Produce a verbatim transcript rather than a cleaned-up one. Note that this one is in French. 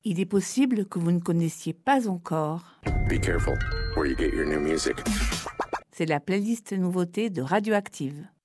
Il est possible que vous ne connaissiez pas encore. Be careful where you get your new music. C'est la playlist nouveauté de Radioactive.